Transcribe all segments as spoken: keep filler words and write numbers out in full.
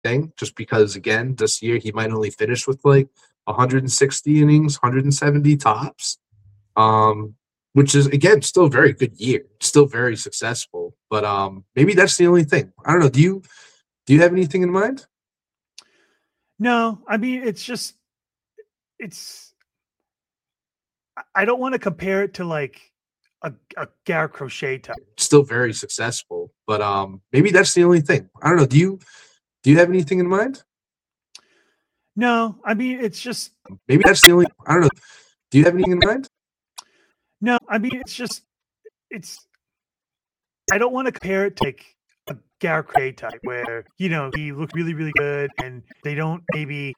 thing, just because, again, this year he might only finish with like one hundred sixty innings, one hundred seventy tops, um, which is, again, still a very good year, still very successful. But um, maybe that's the only thing. I don't know. Do you do you have anything in mind? No, I mean, it's just, it's, I don't want to compare it to like a, a Garrett Crochet type. Still very successful, but um, maybe that's the only thing. I don't know. Do you do you have anything in mind? No, I mean, it's just, maybe that's the only. I don't know. Do you have anything in mind? No, I mean, it's just, it's, I don't want to compare it to like a Garrett Crochet type where, you know, he looked really, really good and they don't maybe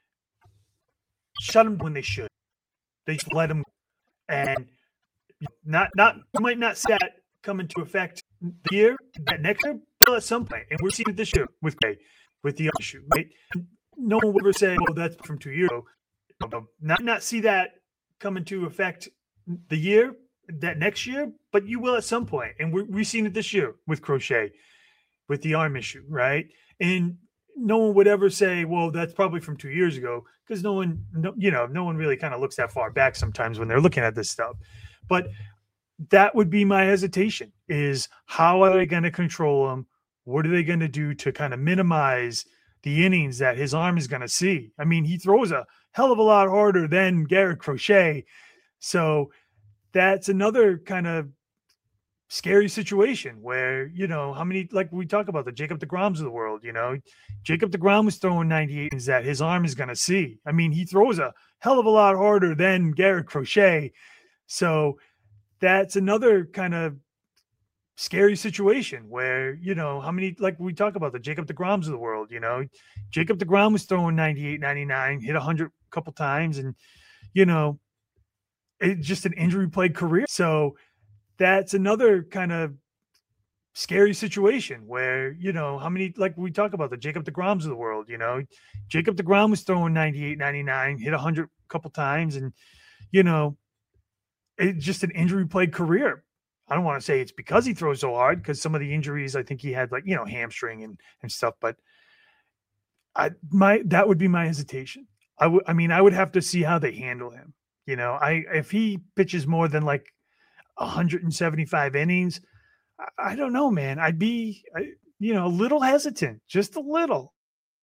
shut him when they should. They just let him, and not, not, you might not see that come into effect the year, that next year, but at some point. And we're seeing it this year with Gray, with the issue, right? No one would ever say, "Oh, that's from two years ago." Not, not see that come into effect the year, that next year, but you will at some point. And we're, we've seen it this year with Crochet, with the arm issue, right? And no one would ever say, well, that's probably from two years ago, because no one, no, you know, no one really kind of looks that far back sometimes when they're looking at this stuff. But that would be my hesitation, is how are they going to control him? What are they going to do to kind of minimize the innings that his arm is going to see? I mean, he throws a hell of a lot harder than Garrett Crochet. So that's another kind of scary situation where, you know, how many, like we talk about the Jacob deGroms of the world, you know, Jacob deGrom was throwing ninety-eight innings that his arm is going to see. I mean, he throws a hell of a lot harder than Garrett Crochet. So that's another kind of scary situation where, you know, how many, like we talk about the Jacob deGroms of the world, you know, Jacob deGrom was throwing ninety-eight, ninety-nine, hit one hundred a couple times, and, you know, it's just an injury plagued career. So that's another kind of scary situation where, you know, how many, like we talk about the Jacob deGroms of the world, you know, Jacob deGrom was throwing ninety-eight, ninety-nine, hit one hundred a couple times, and, you know, it's just an injury plagued career. I don't want to say it's because he throws so hard, because some of the injuries, I think he had, like, you know, hamstring and, and stuff, but I, my, that would be my hesitation. I would, I mean, I would have to see how they handle him. You know, I, if he pitches more than like one hundred seventy-five innings, I, I don't know, man. I'd be, I, you know, a little hesitant, just a little,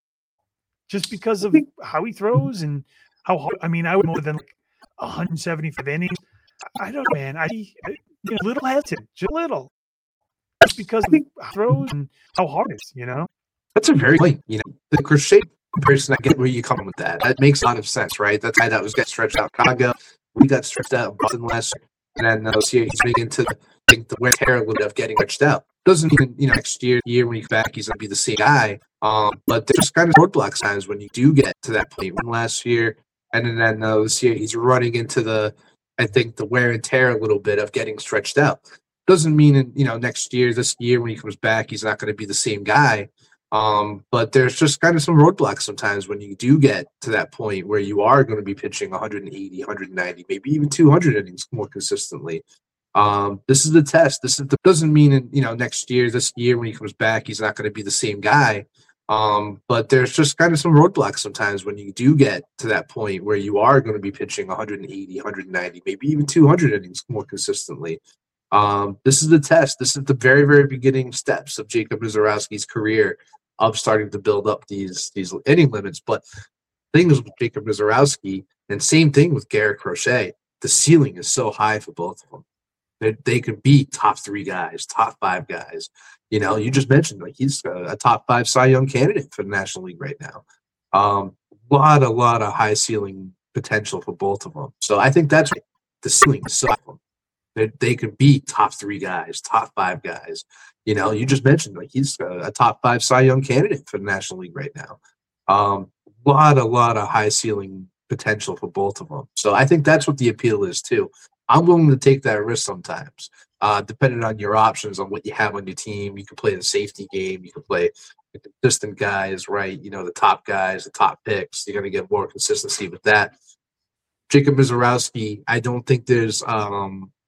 just because of how he throws and how hard. I mean, I would more than like one hundred seventy-five innings. I don't know, man. I, I you know, a little hesitant, just a little, just because of how he throws and how hard it is, you know? That's a very point. You know, the Crochet person, I get where you come with that. That makes a lot of sense, right? That's why that was getting stretched out. Chicago, we got stretched out in Boston last year, and then uh, this year he's making into the, I think the wear and tear a little bit of getting stretched out. Doesn't even, you know, next year, year when he's back, he's going to be the same guy. Um, but there's kind of roadblock times when you do get to that point. When last year, and then, then uh, this year he's running into the, I think, the wear and tear a little bit of getting stretched out. Doesn't mean, you know, next year, this year when he comes back, he's not going to be the same guy. Um, but there's just kind of some roadblocks sometimes when you do get to that point where you are going to be pitching one hundred eighty, one hundred ninety, maybe even two hundred innings more consistently. Um, this is the test. This is the, doesn't mean, you know, next year, this year when he comes back, he's not going to be the same guy. Um, but there's just kind of some roadblocks sometimes when you do get to that point where you are going to be pitching one hundred eighty, one hundred ninety, maybe even two hundred innings more consistently. Um, this is the test. This is the very, very beginning steps of Jacob Misiorowski's career of starting to build up these these inning limits. But the thing is with Jacob Misiorowski, and same thing with Garrett Crochet, the ceiling is so high for both of them. They, they could be top three guys, top five guys. You know, you just mentioned, like, he's a, a top five Cy Young candidate for the National League right now. Um, lot, a lot of high ceiling potential for both of them. So I think that's right. The ceiling is so high for them. They, they could be top three guys, top five guys. You know, you just mentioned, like, he's a, a top five Cy Young candidate for the National League right now. Um, lot, a lot of high ceiling potential for both of them. So I think that's what the appeal is too. I'm willing to take that risk sometimes, uh, depending on your options, on what you have on your team. You can play the safety game. You can play the consistent guys, right? You know, the top guys, the top picks. You're going to get more consistency with that. Jacob Misiorowski, I don't think there's um,